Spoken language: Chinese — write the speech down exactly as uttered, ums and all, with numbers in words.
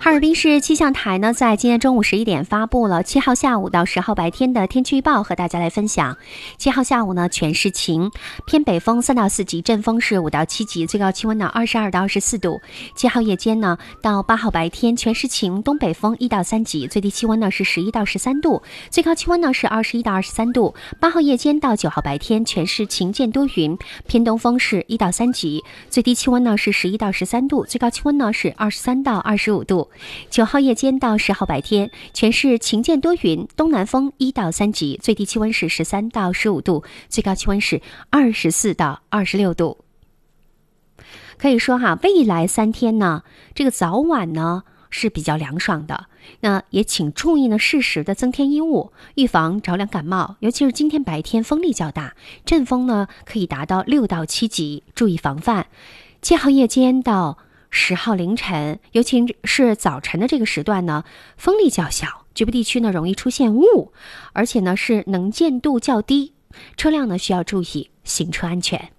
哈尔滨市气象台呢，在今天中午十一点发布了七号下午到十号白天的天气预报，和大家来分享。七号下午呢，全市晴，偏北风三到四级，阵风是五到七级，最高气温呢二十二到二十四度。七号夜间呢，到八号白天全市晴，东北风一到三级，最低气温呢是十一到十三度，最高气温呢是二十一到二十三度。八号夜间到九号白天全市晴间多云，偏东风是一到三级，最低气温呢是十一到十三度，最高气温呢是二十三到二十五度。九号夜间到十号白天全市晴间多云，东南风一到三级，最低气温是十三到十五度，最高气温是二十四到二十六度。可以说哈，未来三天呢，这个早晚呢是比较凉爽的，那也请注意呢适时的增添衣物，预防着凉感冒。尤其是今天白天风力较大，阵风呢可以达到六到七级，注意防范。七号夜间到十号凌晨，尤其是早晨的这个时段呢，风力较小，局部地区呢容易出现雾，而且呢是能见度较低，车辆呢需要注意行车安全。